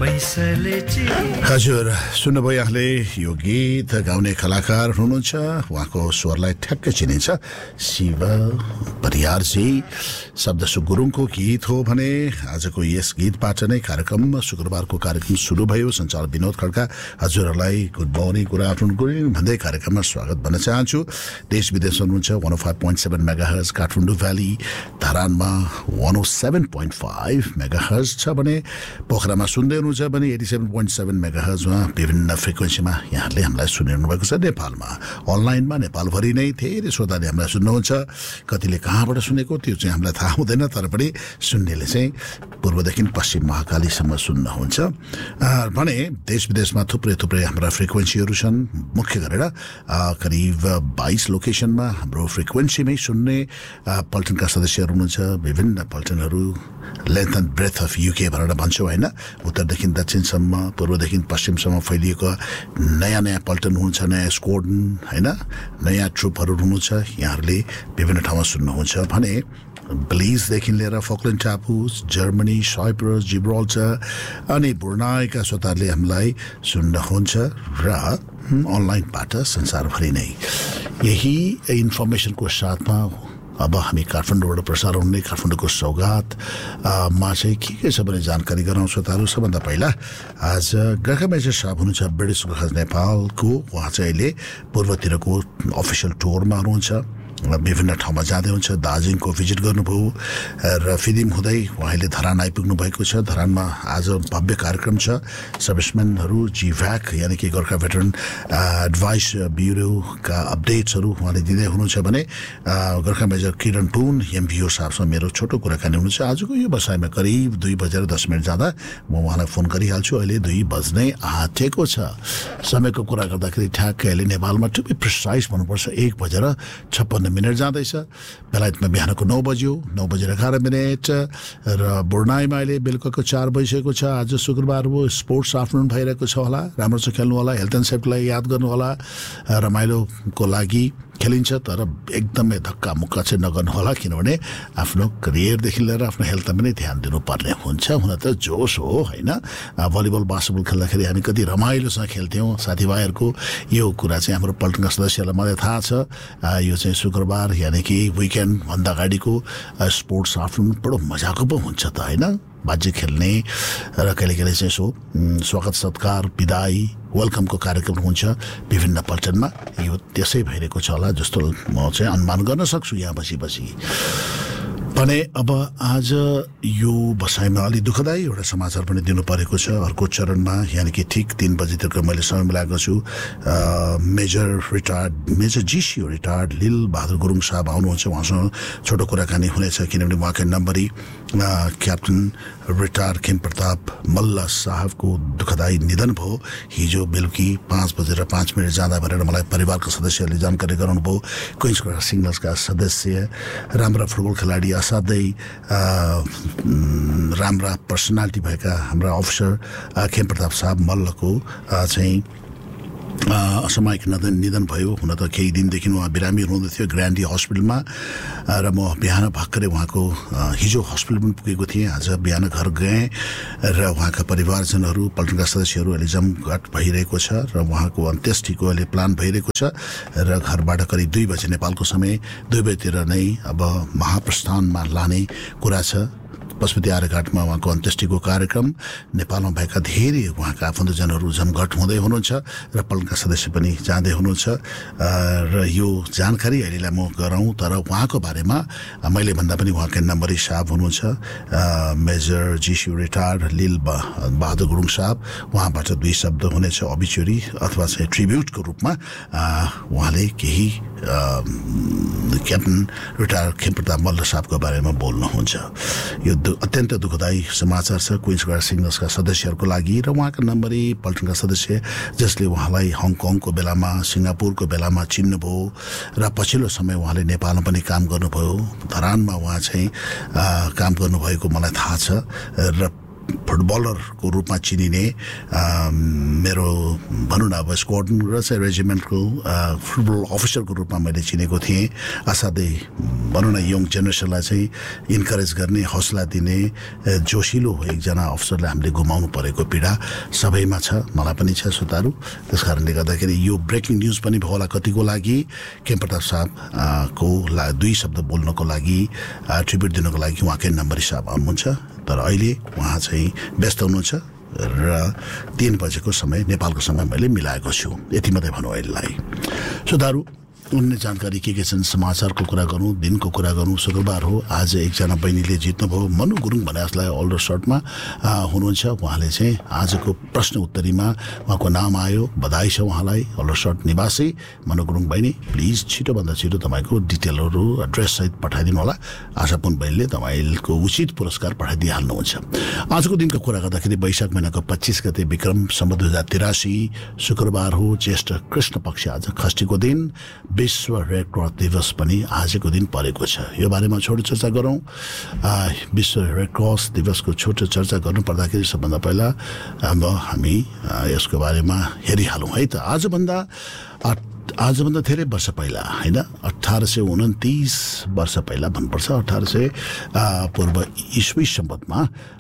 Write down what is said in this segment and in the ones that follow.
हजुर सुन्नुभयो यहाँले यो गीत गाउने कलाकार हुनुहुन्छ उहाँको स्वरलाई ठ्याक्कै चिनिन्छ शिव परियारजी शब्द सुगुरुङको गीत हो भने आजको यस गीतबाट नै कार्यक्रम शुक्रबारको कार्यक्रम सुरु भयो सञ्चालक विनोद खड्का हजुरहरूलाई गुड मर्निङ गुड आफ्टरनुन भन्दै कार्यक्रममा स्वागत भन्न चाहन्छु देश विदेश हुनुहुन्छ 105.7 मेगाहर्ज काठमाडौँ भ्याली धरानमा 107.5 मेगाहर्ज छ भने पोखरामा सुन्दै हुनुहुन्छ भने 87.7 मेगाहर्जमा विभिन्न फ्रिक्वेन्सीमा यहाँले हामीलाई सुनिरहनु भएको छ नेपालमा अनलाइनमा नेपालभरि नै धेरै श्रोताले हामीलाई सुन्नुहुन्छ कतिले कहाँबाट सुनेको त्यो चाहिँ हामीलाई थाहा हुँदैन तर पनि सुन्नेले चाहिँ पूर्वदेखि पश्चिम महाकालीसम्म सुन्नुहुन्छ भने देश विदेशमा थुप्रै हाम्रा फ्रिक्वेन्सीहरू छन् मुख्य गरेर करिब 22 लोकेसनमा हाम्रो फ्रिक्वेन्सीमै सुन्ने पल्टनका सदस्यहरू हुनुहुन्छ विभिन्न पल्टनहरू length and breath of UK भनेर भन्छौँ होइन उत्तरदेखि दक्षिणसम्म पूर्वदेखि पश्चिमसम्म फैलिएको नयाँ पल्टन हुनुहुन्छ नयाँ स्क्वाड्रन होइन नयाँ ट्रुपहरू हुनुहुन्छ यहाँहरूले विभिन्न ठाउँमा सुन्नुहुन्छ भने ब्लिजदेखि लिएर फकल्यान्ड टापुज जर्मनी साइप्रस जिब्राल्टर अनि ब्रुनाईका श्रोताहरूले हामीलाई सुन्नुहुन्छ र अनलाइनबाट संसारभरि नै यही इन्फर्मेसनको साथमा अब हामी काठमाडौँबाट प्रसारण हुने काठमाडौँको सौगातमा चाहिँ के छ भने जानकारी गराउँ श्रोताहरू सबभन्दा पहिला आज गर्खा मेजर साहब हुनुहुन्छ ब्रिटिस गोर्खा नेपालको उहाँ चाहिँ अहिले पूर्वतिरको अफिसियल टुरमा हुनुहुन्छ विभिन्न ठाउँमा जाँदै हुन्छ दार्जिलिङको भिजिट गर्नुभयो र फिदिम हुँदै उहाँले धरान आइपुग्नु भएको छ धरानमा आज भव्य कार्यक्रम छ सर्भिसम्यानहरू जीभ्याक यानि कि गोर्खा भेटरन एडभाइस ब्युरोका अपडेट्सहरू उहाँले दिँदै हुनुहुन्छ भने गोर्खा मेजर किरण पुन एमभिओ साहबसँग मेरो छोटो कुराकानी हुनुहुन्छ आजको यो बसाइमा करिब 2:10 जाँदा म उहाँलाई फोन गरिहाल्छु अहिले 2 बज्नै आँटेको छ समयको कुरा गर्दाखेरि ठ्याक्कै अहिले नेपालमा टु बी प्रिसाइज भन्नुपर्छ 1:56 जाँदैछ बेलायतमा बिहानको 9 बज्यो 9:11 र बुर्नाईमा अहिले बेलुकाको 4 बजिसकेको छ आज शुक्रबार हो स्पोर्ट्स आफ्टरनुन भइरहेको छ होला राम्रो छ खेल्नु होला हेल्थ एन्ड सेफ्टीलाई याद गर्नु होला रमाइलोको लागि खेलिन्छ तर एकदमै धक्का मुक्का चाहिँ नगर्नु होला किनभने आफ्नो करियरदेखि लिएर आफ्नो हेल्थमा पनि ध्यान दिनुपर्ने हुन्छ हुन त जोस हो होइन भलिबल बास्केटबल खेल्दाखेरि हामी कति रमाइलोसँग खेल्थ्यौँ साथीभाइहरूको यो कुरा चाहिँ हाम्रो पल्टनका सदस्यहरूलाई मलाई थाहा छ यो चाहिँ शुक्रबार यानि कि विकेन्ड भन्दा अगाडिको स्पोर्ट्स आफ्टरनुन बडो मजाको पो हुन्छ त होइन बाजे खेल्ने र कहिले चाहिँ यसो स्वागत सत्कार विदाई वेलकमको कार्यक्रम हुन्छ विभिन्न पल्टनमा यो त्यसै भइरहेको छ होला जस्तो म चाहिँ अनुमान गर्न सक्छु यहाँ बसी भने अब आज यो बसाइमा अलि दुःखदायी एउटा समाचार पनि दिनु परेको छ अर्को चरणमा यानि कि ठिक 3 बजेतिर मैले समय मिलाएको छु मेजर जीसी रिटायर्ड लिल बहादुर गुरुङ साहब आउनुहुन्छ उहाँसँग छोटो कुराकानी हुनेछ किनभने उहाँकै नम्बरी क्याप्टन रिटायर्ड खेम प्रताप मल्ल साहबको दुःखदायी निधन भयो हिजो बेलुकी 5:05 जाँदा भनेर मलाई परिवारका सदस्यहरूले जानकारी गराउनु भयो क्विन्स सिग्नल्सका सदस्य राम्रा फुटबल खेलाडी असाध्यै राम्रा पर्सनालिटी भएका हाम्रा अफिसर खेम प्रताप साहब मल्लको चाहिँ असामयिक निधन भयो हुन त केही दिनदेखि उहाँ बिरामी हुनुहुँदै थियो ग्रान्डी हस्पिटलमा र म बिहान भर्खरै उहाँको हिजो हस्पिटल पनि पुगेको थिएँ आज बिहान घर गएँ र उहाँका परिवारजनहरू पल्टनका सदस्यहरू अहिले जमघट भइरहेको छ र उहाँको अन्त्येष्टिको अहिले प्लान भइरहेको छ र घरबाट करिब 2 बजे नेपालको समय 2 बजेतिर नै अब महाप्रस्थानमा लाने कुरा छ पशुपति आर्यघाटमा उहाँको अन्त्येष्टिको कार्यक्रम नेपालमा भएका धेरै उहाँका आफन्तजनहरू जमघट हुँदै हुनुहुन्छ र पल्टनका सदस्य पनि जाँदै हुनुहुन्छ र यो जानकारी अहिलेलाई म गराउँ तर उहाँको बारेमा मैले भन्दा पनि उहाँकै नम्बरी साहब हुनुहुन्छ मेजर जीसी रिटायर्ड लिल बहादुर गुरुङ साहब उहाँबाट 2 शब्द हुनेछ अबिच्युरी अथवा चाहिँ ट्रिब्युटको रूपमा उहाँले केही क्याप्टन रिटायर्ड खेम प्रताप मल्ल साहबको बारेमा बोल्नुहुन्छ यो अत्यन्त दुःखदायी समाचार छ क्विन्स सिग्नल्सका सदस्यहरूको लागि र उहाँका नम्बरी पल्टनका सदस्य जसले उहाँलाई हङकङको बेलामा सिङ्गापुरको बेलामा चिन्नुभयो र पछिल्लो समय उहाँले नेपालमा पनि काम गर्नुभयो धरानमा उहाँ चाहिँ काम गर्नुभएको मलाई थाहा छ र फुटबलरको रूपमा चिनिने मेरो भनौँ न अब स्क्वाड्रन र चाहिँ रेजिमेन्टको फुटबल अफिसरको रूपमा मैले चिनेको थिएँ। असाध्यै भनौँ न यङ जेनेरेसनलाई चाहिँ इन्करेज गर्ने, हौसला दिने जोसिलो एकजना अफिसरलाई हामीले गुमाउनु परेको पीडा सबैमा छ, मलाई पनि छ श्रोताहरू। त्यस कारणले गर्दाखेरि यो ब्रेकिङ न्युज पनि भयो होला कतिको लागि। केमप्रताप साहब को 2 शब्द बोल्नको लागि, ट्रिब्युट दिनको लागि उहाँकै नम्बरी साहब आउनुहुन्छ, तर अहिले उहाँ चाहिँ व्यस्त हुनुहुन्छ र 3 बजेको समय नेपालको समय मैले मिलाएको छु। यति मात्रै भनौँ अहिलेलाई। श्रोताहरू, अन्य जानकारी के छन्, समाचारको कुरा गरौँ, दिनको कुरा गरौँ। शुक्रबार हो, आज एकजना बहिनीले जित्नुभयो। मनु गुरुङ भने जसलाई अल्डर सर्टमा हुनुहुन्छ, उहाँले चाहिँ आजको प्रश्न उत्तरीमा उहाँको नाम आयो। बधाई छ उहाँलाई। अल्डर सर्ट निवासी मनु गुरुङ बहिनी, प्लिज छिटोभन्दा छिटो तपाईँको डिटेलहरू एड्रेससहित पठाइदिनु होला। आशापुन बहिनीले तपाईँको उचित पुरस्कार पठाइदिइहाल्नुहुन्छ। आजको दिनको कुरा गर्दाखेरि वैशाख महिनाको 25 गते विक्रम सम्वत 2083 शुक्रबार हो, ज्येष्ठ कृष्ण पक्ष आज षष्ठीको दिन। विश्व रेड क्रस दिवस पनि आजको दिन परेको छ। यो बारेमा छोटो चर्चा गरौँ। विश्व रेड क्रस दिवसको छोटो चर्चा गर्नुपर्दाखेरि सबभन्दा पहिला हामी यसको बारेमा हेरिहालौँ है त। आजभन्दा धेरै वर्ष पहिला होइन, 1829 वर्ष पहिला भन्नुपर्छ, 1800 पूर्व ईस्वी सम्बन्धमा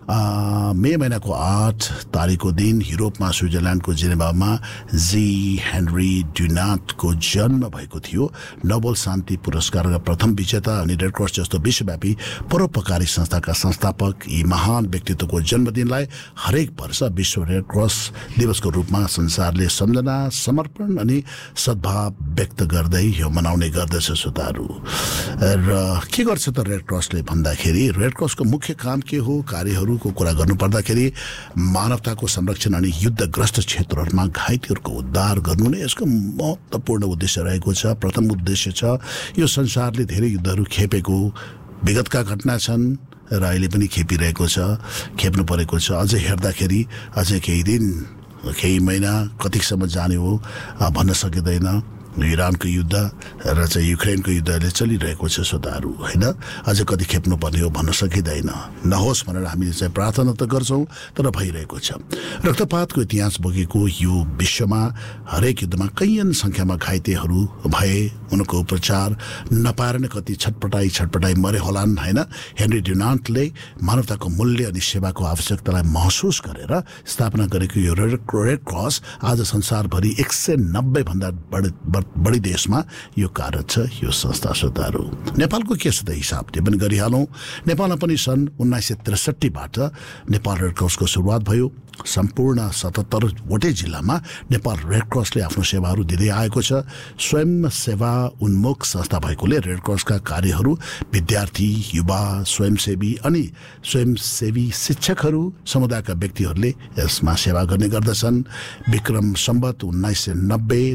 मे महिनाको 8 तारिकको दिन युरोपमा स्विजरल्यान्डको जेनेभामा जी हेनरी ड्युनान्टको जन्म भएको थियो। नोबेल शान्ति पुरस्कारका प्रथम विजेता अनि रेड क्रस जस्तो विश्वव्यापी परोपकारी संस्थाका संस्थापक यी महान व्यक्तित्वको जन्मदिनलाई हरेक वर्ष विश्व रेड क्रस दिवसको रूपमा संसारले सम्झना, समर्पण अनि सद्भाव व्यक्त गर्दै यो मनाउने गर्दछ श्रोताहरू। र के गर्छ त रेड क्रसले भन्दाखेरि, रेड क्रसको मुख्य काम के हो, कार्यहरूको कुरा गर्नुपर्दाखेरि मानवताको संरक्षण अनि युद्धग्रस्त क्षेत्रहरूमा घाइतेहरूको उद्धार गर्नु नै यसको महत्त्वपूर्ण उद्देश्य रहेको छ। प्रथम उद्देश्य छ, यो संसारले धेरै युद्धहरू खेपेको विगतका घटना छन् र अहिले पनि खेपिरहेको छ, खेप्नु परेको छ। अझै हेर्दाखेरि अझै केही दिन, केही महिना कतिसम्म जाने हो भन्न सकिँदैन। इरानको युद्ध र चाहिँ युक्रेनको युद्धले चलिरहेको छ श्रोताहरू होइन। अझ कति खेप्नु पर्ने हो भन्न सकिँदैन। नहोस् भनेर हामीले चाहिँ प्रार्थना त गर्छौँ, तर भइरहेको छ। रक्तपातको इतिहास बोकेको यो विश्वमा हरेक युद्धमा कैयन सङ्ख्यामा घाइतेहरू भए, उनको उपचार नपाएर नै कति छटपटाई मरे होलान् होइन। हेनरी ड्युनान्टले मानवताको मूल्य अनि सेवाको आवश्यकतालाई महसुस गरेर स्थापना गरेको यो रेड क्रस आज संसारभरि 190 भन्दा बढी देशमा यो कार्यरत छ, यो संस्था श्रोताहरू। नेपालको के छ त हिसाब त्यो पनि गरिहालौँ। नेपालमा पनि सन् 1963बाट नेपाल रेड क्रसको सुरुवात भयो। सम्पूर्ण 77वटै जिल्लामा नेपाल रेड क्रसले आफ्नो सेवाहरू दिँदै आएको छ। स्वयं सेवा उन्मुख संस्था भएकोले रेड क्रसका कार्यहरू विद्यार्थी, युवा, स्वयंसेवी अनि स्वयंसेवी शिक्षकहरू, समुदायका व्यक्तिहरूले यसमा सेवा गर्ने गर्दछन्। विक्रम सम्वत 1990,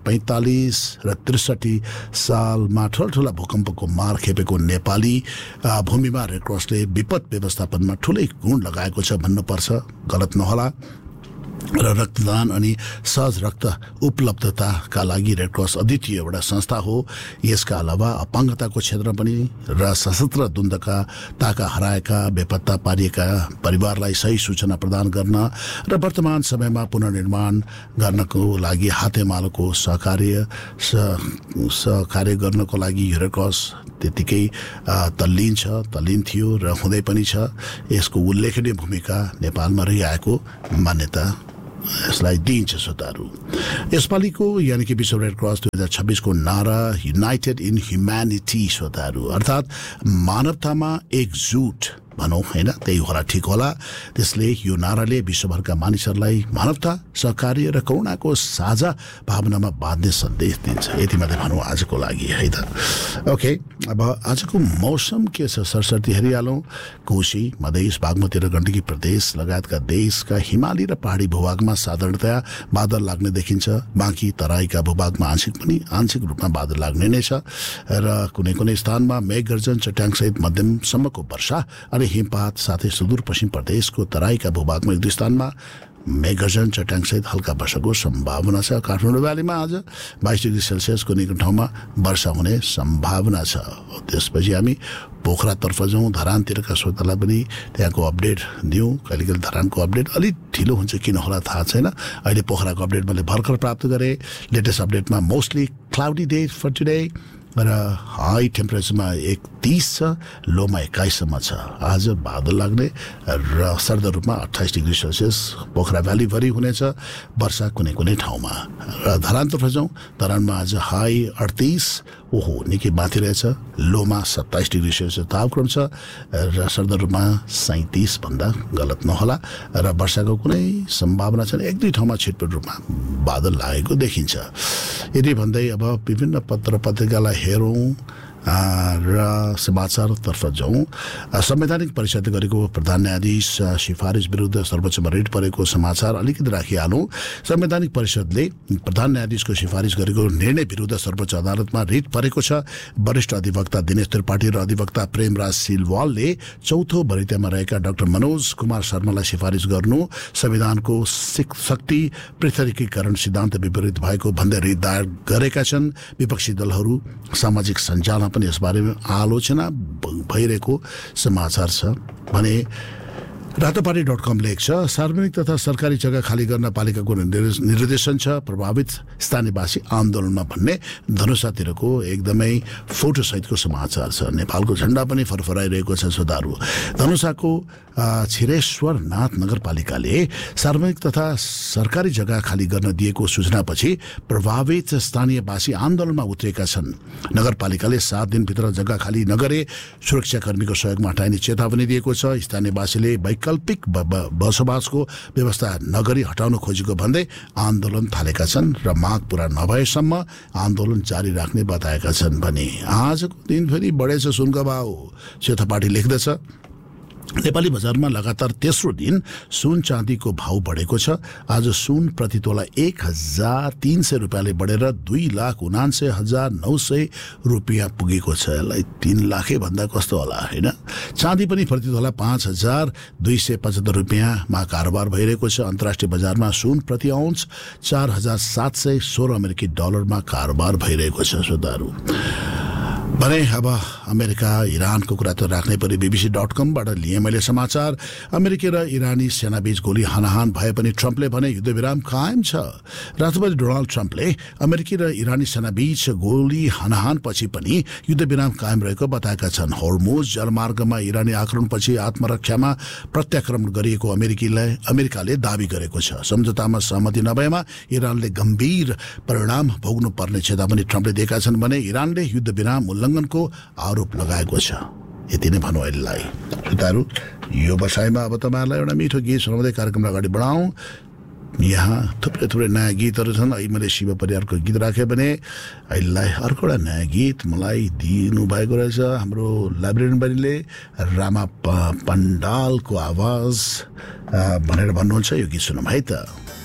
2045 र 63 सालमा ठुल्ठुला भूकम्पको मार खेपेको नेपाली भूमिमा रेड क्रसले विपद व्यवस्थापनमा ठुलै गुण लगाएको छ भन्नुपर्छ, गलत नहोला। र रक्तदान अनि सहज रक्त उपलब्धताका लागि रेड क्रस अद्वितीय एउटा संस्था हो। यसका अलावा अपाङ्गताको क्षेत्र पनि र सशस्त्र द्वन्द्वताका हराएका, बेपत्ता पारिएका परिवारलाई सही सूचना प्रदान गर्न र वर्तमान समयमा पुनर्निर्माण गर्नको लागि हातेमालोको सहकार्य गर्नको लागि रेड क्रस त्यतिकै तल्लीन थियो र हुँदै पनि छ। यसको उल्लेखनीय भूमिका नेपालमा रहिआएको मान्यता यसलाई दिइन्छ श्रोताहरू। यसपालिको यानि कि विश्व रेड क्रस 2026 को नारा युनाइटेड इन ह्युम्यानिटी श्रोताहरू, अर्थात् मानवतामा एकजुट भनौँ होइन, त्यही होला ठिक होला। त्यसले यो नाराले विश्वभरका मानिसहरूलाई मानवता, सहकार्य र करुणाको साझा भावनामा बाँध्ने सन्देश दिन्छ। यति मात्रै भनौँ आजको लागि है त। ओके, अब आजको मौसम के छ सरसर्ती हेरिहालौँ। कोशी, मधेस, बागमती र गण्डकी प्रदेश लगायतका देशका हिमाली र पहाडी भूभागमा साधारणतया बादल लाग्ने देखिन्छ। बाँकी तराईका भूभागमा आंशिक रूपमा बादल लाग्ने नै छ र कुनै कुनै स्थानमा मेघगर्जन, चट्याङसहित मध्यमसम्मको वर्षा अनि हिमपात साथै सुदूरपश्चिम प्रदेशको तराईका भूभागमा 1-2 स्थानमा मेघगर्जन चट्याङसहित हल्का वर्षाको सम्भावना छ। काठमाडौँ भ्यालीमा आज 22 डिग्री सेल्सियस कुनै ठाउँमा वर्षा हुने सम्भावना छ। त्यसपछि हामी पोखरातर्फ जाउँ, धरानतिरका श्रोतालाई पनि त्यहाँको अपडेट दिउँ। कहिले धरानको अपडेट अलिक ढिलो हुन्छ, किन होला थाहा छैन। अहिले पोखराको अपडेट मैले भर्खर प्राप्त गरेँ। Latest अपडेटमा mostly cloudy day for today र हाई टेम्परेचरमा 31 छ, लोमा 21 सम्म छ। आज बादल लाग्ने र सर्द रूपमा 28 डिग्री सेल्सियस पोखरा भ्यालीभरि हुनेछ, वर्षा कुनै कुनै ठाउँमा। र धरानतर्फ जाउँ, धरानमा आज हाई 38, ओहो निकै माथि रहेछ, लोमा 27 डिग्री सेल्सियस तापक्रम छ र सर्द रूपमा 37 भन्दा गलत नहोला र वर्षाको कुनै सम्भावना छैन। एक दुई ठाउँमा छिटपुट रूपमा बादल लागेको देखिन्छ। यदि भन्दै अब विभिन्न पत्र पत्रिकालाई हेरौँ र समाचारतर्फ जाउँ। संवैधानिक परिषदले गरेको प्रधान न्यायाधीश सिफारिस विरुद्ध सर्वोच्चमा रिट परेको समाचार अलिकति राखिहालौँ। संवैधानिक परिषदले प्रधान न्यायाधीशको सिफारिस गरेको निर्णय विरुद्ध सर्वोच्च अदालतमा रिट परेको छ। वरिष्ठ अधिवक्ता दिनेश त्रिपाठी र अधिवक्ता प्रेमराज सिलवालले चौथो वरियतामा रहेका डाक्टर मनोज कुमार शर्मालाई सिफारिस गर्नु संविधानको शक्ति पृथकीकरण सिद्धान्त विपरीत भएको भन्दै रिट दायर गरेका छन्। विपक्षी दलहरू सामाजिक सञ्जालमा पनि यसबारेमा आलोचना भइरहेको समाचार छ भने रातोपाटी.com लेख्छ, सार्वजनिक तथा सरकारी जग्गा खाली गर्न पालिकाको निर्देशन छ, प्रभावित स्थानीयवासी आन्दोलनमा भन्ने धनुषातिरको एकदमै फोटो सहितको समाचार छ। नेपालको झण्डा पनि फरफराइरहेको छ। श्रोताहरू, धनुषाको छिरेश्वरनाथ नगरपालिकाले सार्वजनिक तथा सरकारी जग्गा खाली गर्न दिएको सूचनापछि प्रभावित स्थानीयवासी आन्दोलनमा उत्रेका छन्। नगरपालिकाले 7 दिनभित्र जग्गा खाली नगरे सुरक्षाकर्मीको सहयोगमा हटाइने चेतावनी दिएको छ। स्थानीयवासीले वैकल्पिक बसोबासको व्यवस्था नगरी हटाउन खोजेको भन्दै आन्दोलन थालेका छन् र माग पूरा नभएसम्म आन्दोलन जारी राख्ने बताएका छन् भने आजको दिन फेरि बढेछ सुनको भाउ। सेतपाटी लेख्दछ, नेपाली बजारमा लगातार तेस्रो दिन सुन चाँदीको भाउ बढेको छ। आज सुन प्रति तोला 1,300 रुपियाँले बढेर 2,79,900 रुपियाँ पुगेको छ। यसलाई 3 लाखै भन्दा कस्तो होला होइन। चाँदी पनि प्रति तोला 5,275 रुपियाँमा कारोबार भइरहेको छ। अन्तर्राष्ट्रिय बजारमा सुन प्रति आउन्स 4,716 अमेरिकी डलरमा कारोबार भइरहेको छ। श्रोताहरू भने अब अमेरिका इरानको कुरा त राख्नै पर्यो। BBC.com-बाट लिएँ मैले समाचार। अमेरिकी र इरानी सेनाबीच गोली हानाहान भए पनि ट्रम्पले भने युद्धविराम कायम छ। राष्ट्रपति डोनाल्ड ट्रम्पले अमेरिकी र इरानी सेनाबीच गोली हानाहान पछि पनि युद्धविराम कायम रहेको बताएका छन्। होर्मुज जलमार्गमा इरानी आक्रमणपछि आत्मरक्षामा प्रत्याक्रमण गरिएको अमेरिकाले दावी गरेको छ। सम्झौतामा सहमति नभएमा इरानले गम्भीर परिणाम भोग्नु पर्ने चेतावनी ट्रम्पले दिएका छन् भने इरानले युद्धविराम उल्लङ्घनको आरोप लगाएको छ। यति नै भनौँ अहिलेलाई। श्रोताहरू, यो बसाइमा अब तपाईँहरूलाई एउटा मिठो गीत सुनाउँदै कार्यक्रमलाई अगाडि बढाउँ। यहाँ थुप्रै नयाँ गीतहरू छन्। अहिले मैले शिव परिवारको गीत राखेँ भने अहिलेलाई अर्को एउटा नयाँ गीत मलाई दिनुभएको रहेछ हाम्रो लाइब्रेरियन बहिनीले। रामा पण्डालको आवाज भनेर भन्नुहुन्छ। यो गीत सुनौँ है त।